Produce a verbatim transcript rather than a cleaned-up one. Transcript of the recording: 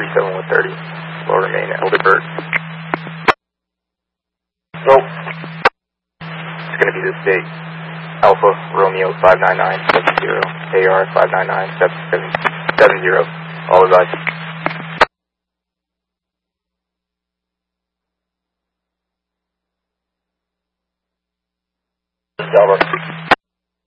three seven one thirty. Will remain at Elderbert. Nope. It's going to be this big. Alpha Romeo five nine nine seven zero. A R five nine nine seven seven seven zero. All advised. Delta.